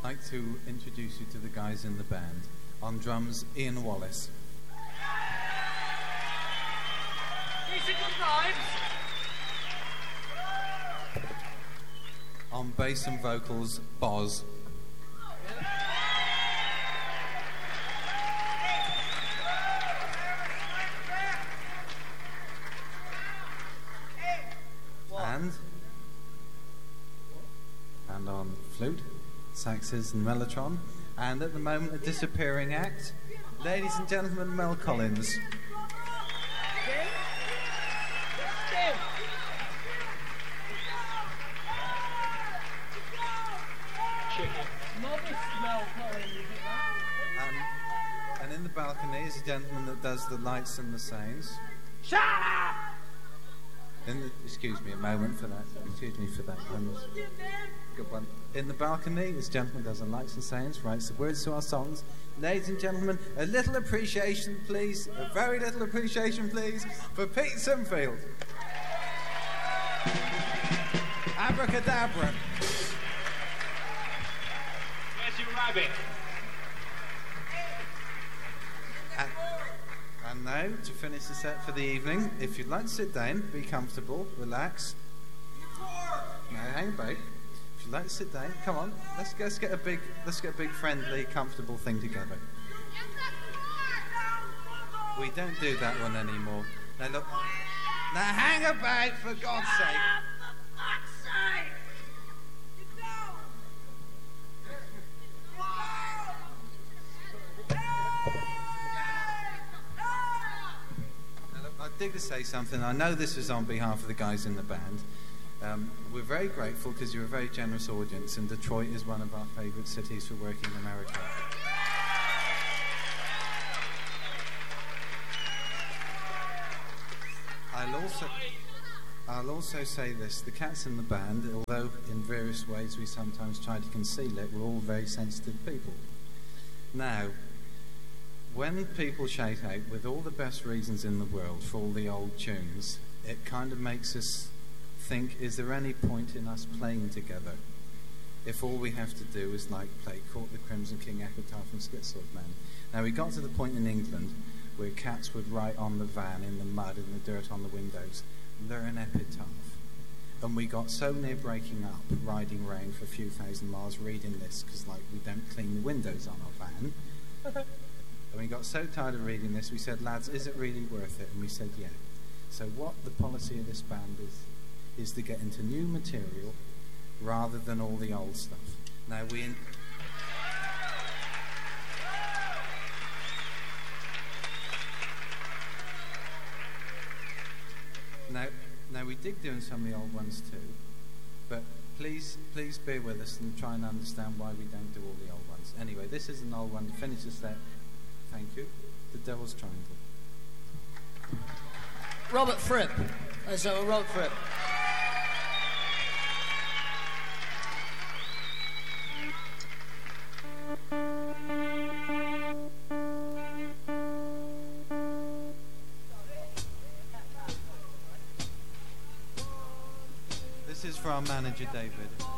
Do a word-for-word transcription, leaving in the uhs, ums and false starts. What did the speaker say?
I'd like to introduce you to the guys in the band. On drums, Ian Wallace. Musical vibes. On bass and vocals, Boz. And and on flute, saxes and mellotron, and at the moment a disappearing act, ladies and gentlemen, Mel Collins. Um, and in the balcony is a gentleman that does the lights and the sounds. Shut up! In the, excuse me a moment for that. Excuse me for that. Um, good one. In the balcony, this gentleman does the lights and sounds, writes the words to our songs. Ladies and gentlemen, a little appreciation, please. A very little appreciation, please, for Pete Sinfield. Abracadabra. Where's your rabbit? And, and now, to finish the set for the evening, if you'd like to sit down, be comfortable, relax. Now, hang back. If you'd like to sit down, come on. Let's, let's get a big, let's get a big, friendly, comfortable thing together. We don't do that one anymore. Now look. Now hang about, for God's sake. I dig to say something. I know this is on behalf of the guys in the band. Um, we're very grateful because you're a very generous audience, and Detroit is one of our favourite cities for working in America. I'll also, I'll also say this. The cats in the band, although in various ways we sometimes try to conceal it, we're all very sensitive people. Now, when people shout out with all the best reasons in the world for all the old tunes, it kind of makes us think, is there any point in us playing together if all we have to do is like play Court the Crimson King, Epitaph and Schizoid Man? Now we got to the point in England where cats would write on the van, in the mud, in the dirt on the windows, learn Epitaph. And we got so near breaking up, riding round for a few thousand miles reading this, because like we don't clean the windows on our van. And we got so tired of reading this, we said, lads, is it really worth it? And we said, yeah. So what the policy of this band is, is to get into new material rather than all the old stuff. Now we... In- now, now we dig doing some of the old ones too, but please, please bear with us and try and understand why we don't do all the old ones. Anyway, this is an old one to finish the set. Thank you. The Devil's Triangle. Robert Fripp. Uh, so Robert Fripp. This is for our manager, David.